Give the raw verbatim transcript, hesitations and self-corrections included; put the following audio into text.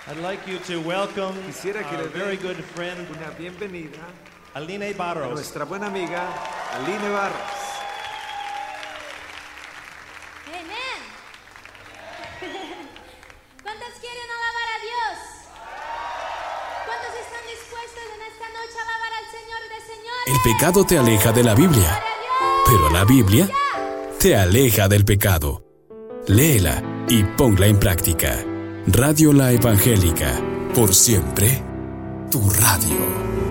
I'd like you to welcome Quisiera que our le very den good friend, una bienvenida Aline a Barros. nuestra buena amiga Aline Barros. Amén. ¿Cuántos quieren alabar a Dios? ¿Cuántos están dispuestos en esta noche a alabar al Señor de señores? El pecado te aleja de la Biblia, pero la Biblia te aleja del pecado. Léela y ponla en práctica. Radio La Evangélica, por siempre, tu radio.